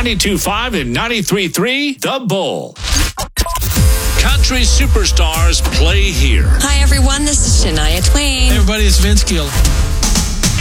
92.5 and 93.3 The Bull. Country superstars play here. Hi, everyone. This is Shania Twain. Hey, everybody. It's Vince Gill.